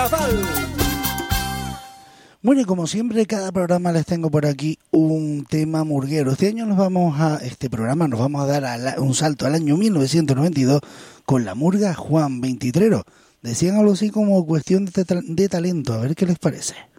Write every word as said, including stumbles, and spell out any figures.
carnaval. Bueno, y como siempre, cada programa les tengo por aquí un tema murguero. Este año nos vamos a, este programa nos vamos a dar a la, un salto al año mil novecientos noventa y dos con la murga Juan veintitrero. Decían algo así como cuestión de, de talento, a ver qué les parece.